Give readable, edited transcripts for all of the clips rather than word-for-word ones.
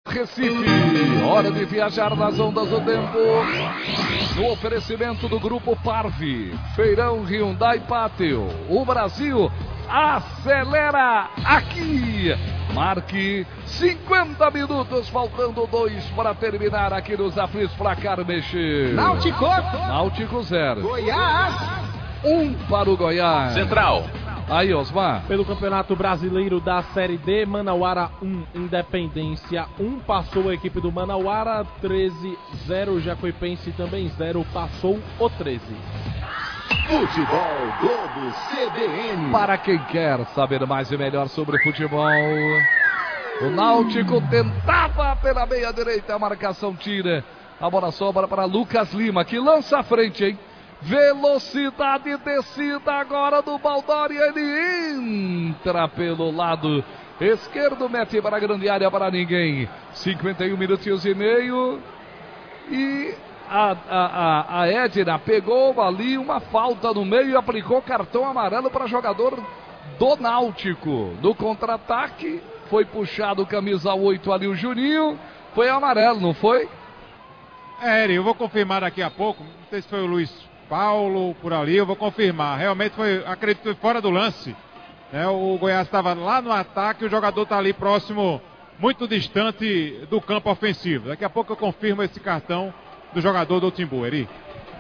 Recife, hora de viajar nas ondas do tempo. No oferecimento do Grupo Parve, Feirão Hyundai Pátio. O Brasil acelera aqui. Marque 50 minutos, faltando 2 para terminar aqui nos aflitos. Placar mexer. Náutico 0. Goiás 1 para o Goiás. Central. Aí, Osmar. Pelo Campeonato Brasileiro da Série D, Manauara 1, Independência 1, passou a equipe do Manauara, 13-0, Jacuipense também 0, passou o 13. Futebol Globo CBN. Para quem quer saber mais e melhor sobre futebol, o Náutico tentava pela meia direita, a marcação tira, a bola sobra para Lucas Lima, que lança à frente, hein? Velocidade descida agora do Baldori, ele entra pelo lado esquerdo, mete para a grande área para ninguém. 51 minutinhos e meio e a Edna pegou ali uma falta no meio e aplicou cartão amarelo para jogador do Náutico. No contra-ataque foi puxado camisa 8 ali o Juninho, foi amarelo, não foi? Eu vou confirmar daqui a pouco, não sei se foi o Luiz Paulo por ali, eu vou confirmar. Realmente foi, acredito que foi fora do lance. O Goiás estava lá no ataque, o jogador está ali próximo, muito distante do campo ofensivo. Daqui a pouco eu confirmo esse cartão do jogador do Timbu, Eri.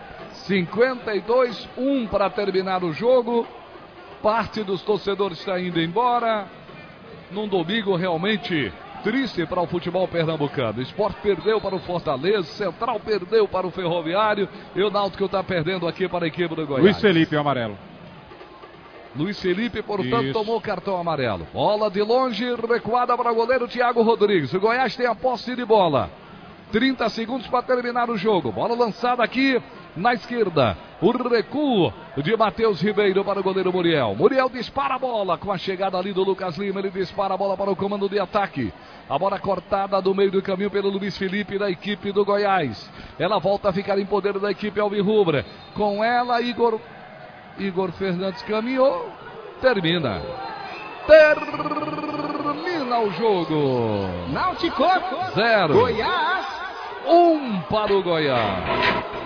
52-1 para terminar o jogo. Parte dos torcedores está indo embora. Num domingo realmente triste para o futebol pernambucano. O Sport perdeu para o Fortaleza, Central perdeu para o Ferroviário e o Náutico está perdendo aqui para a equipe do Goiás. Luiz Felipe, o amarelo. Luiz Felipe, portanto, tomou o cartão amarelo. Bola de longe, recuada para o goleiro Thiago Rodrigues. O Goiás tem a posse de bola. 30 segundos para terminar o jogo. Bola lançada aqui na esquerda. O recuo de Matheus Ribeiro para o goleiro Muriel. Muriel dispara a bola com a chegada ali do Lucas Lima. Ele dispara a bola para o comando de ataque. A bola cortada do meio do caminho pelo Luiz Felipe da equipe do Goiás. Ela volta a ficar em poder da equipe alvirrubra. Com ela, Igor Fernandes caminhou. Termina o jogo. Náutico 0. Goiás 1 para o Goiás.